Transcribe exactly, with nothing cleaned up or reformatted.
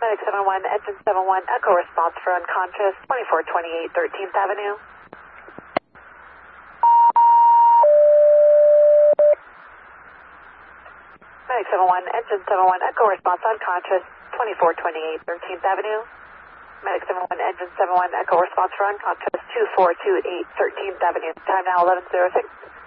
Medic seven one, engine seven one, echo response for unconscious, twenty-four twenty-eight thirteenth Avenue. Medic seven one, engine seven one, echo response unconscious, twenty-four twenty-eight thirteenth Avenue. Medic seven one, engine seven one, echo response for unconscious, two four two eight thirteenth Avenue. Time now eleven oh six.